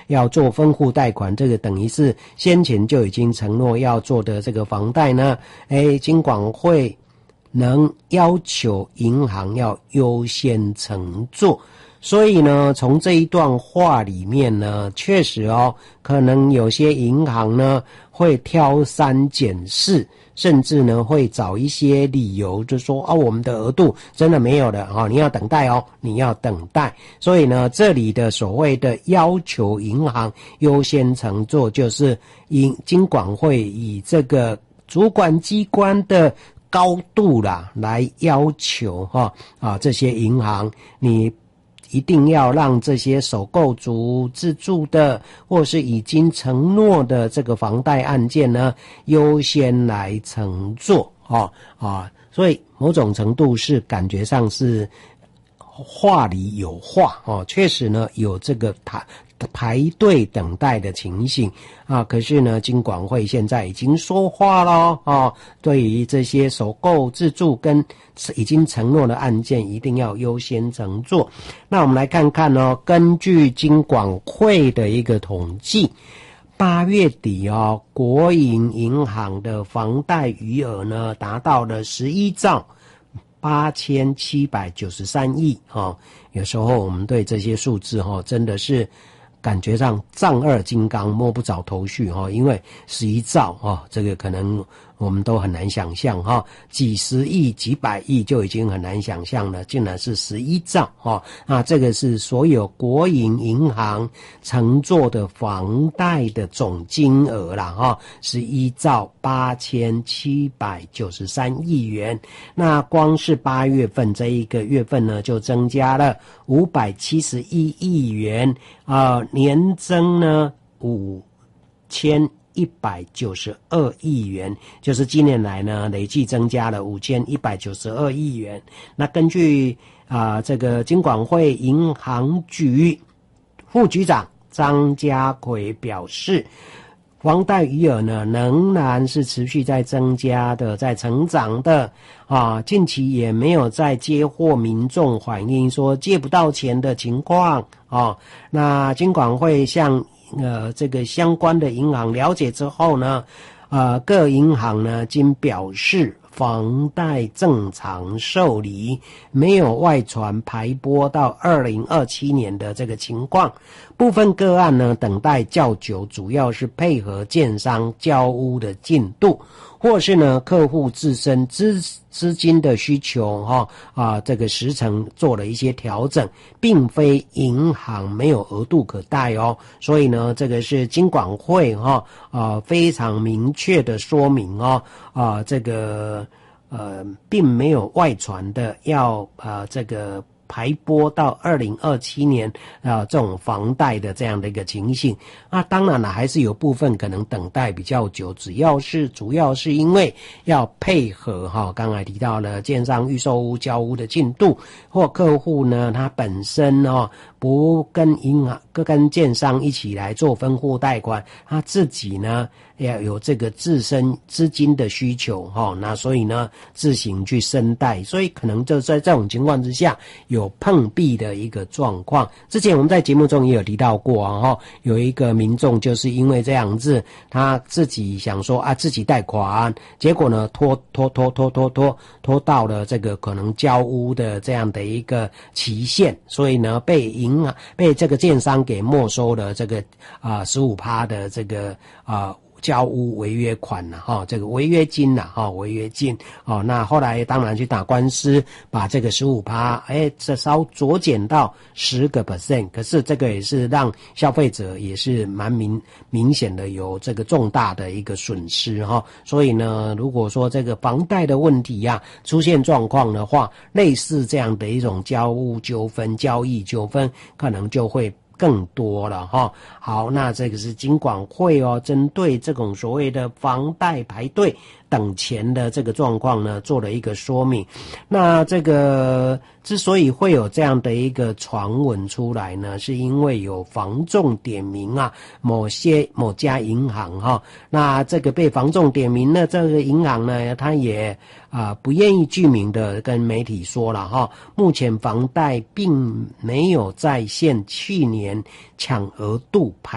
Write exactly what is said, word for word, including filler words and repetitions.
要做分户贷款，这个等于是先前就已经承诺要做的这个房贷呢，诶，金管会能要求银行要优先承做。所以呢，从这一段话里面呢，确实哦，可能有些银行呢会挑三拣四，甚至呢会找一些理由，就说啊，我们的额度真的没有了哦，你要等待哦，你要等待。所以呢，这里的所谓的要求银行优先承做，就是银金管会以这个主管机关的高度啦来要求哈啊这些银行你。一定要让这些首购族自住的或是已经承诺的这个房贷案件呢优先来承做哦啊，所以某种程度是感觉上是话里有话哦，确实呢有这个排排队等待的情形啊，可是呢金管会现在已经说话了啊，对于这些首购自住跟已经承诺的案件一定要优先承做。那我们来看看哦，根据金管会的一个统计，八月底哦，国营银行的房贷余额呢达到了十一兆八千七百九十三亿哦。有时候我们对这些数字哦真的是感觉上丈二金刚摸不着头绪哈，因为十一兆哈，这个可能我们都很难想象哈，几十亿、几百亿就已经很难想象了，竟然是十一兆哈。那这个是所有国营银行承做的房贷的总金额啦哈，十一兆八千七百九十三亿元。那光是八月份这一个月份呢，就增加了五百七十一亿元啊。年增呢五千一百九十二亿元，就是今年来呢累计增加了五千一百九十二亿元。那根据啊、呃、这个金管会银行局副局长张家奎表示，房贷余额呢仍然是持续在增加的，在成长的啊，近期也没有在接获民众反映说借不到钱的情况啊。那金管会向呃这个相关的银行了解之后呢，呃各银行呢均表示房贷正常受理，没有外传排拨到二零二七年的这个情况。部分个案呢等待较久，主要是配合建商交屋的进度，或是呢客户自身资资金的需求哈啊这个时程做了一些调整，并非银行没有额度可贷哦。所以呢这个是金管会哈啊非常明确的说明哦啊这个呃并没有外传的要啊这个排拨到二零二七年啊、呃、这种房贷的这样的一个情形。那当然了，还是有部分可能等待比较久，只要是主要是因为要配合哈刚才提到了建商预售屋交屋的进度，或客户呢他本身哦不跟银行跟建商一起来做分户贷款，他自己呢要有这个自身资金的需求哈，那所以呢自行去申贷，所以可能就在这种情况之下有碰壁的一个状况。之前我们在节目中也有提到过啊哈，有一个民众就是因为这样子，他自己想说啊自己贷款，结果呢拖拖拖拖拖拖拖到了这个可能交屋的这样的一个期限，所以呢被银行被这个建商给没收了这个啊 百分之十五 的这个啊交屋违约款了哈，这个违约金了哈，违约金哦。那后来当然去打官司，把这个 百分之十五 哎，这稍酌减到十个 percent， 可是这个也是让消费者也是蛮明明显的有这个重大的一个损失哈。所以呢，如果说这个房贷的问题呀、啊、出现状况的话，类似这样的一种交屋纠纷、交易纠纷，可能就会更多了哈。好，那这个是金管会哦，针对这种所谓的房贷排队等钱的这个状况呢，做了一个说明。那这个之所以会有这样的一个传闻出来呢，是因为有房仲点名啊，某些某家银行哈，那这个被房仲点名呢，这个银行呢，它也啊、呃、不愿意具名的跟媒体说了哈，目前房贷并没有再现去年抢额度排